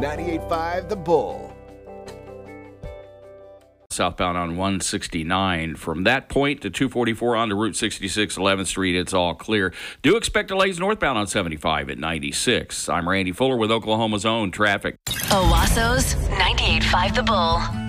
98.5 The Bull. Southbound on 169. From that point to 244 on to Route 66, 11th Street, it's all clear. Do expect delays northbound on 75 at 96. I'm Randy Fuller with Oklahoma's own traffic. Owasso's 98.5 The Bull.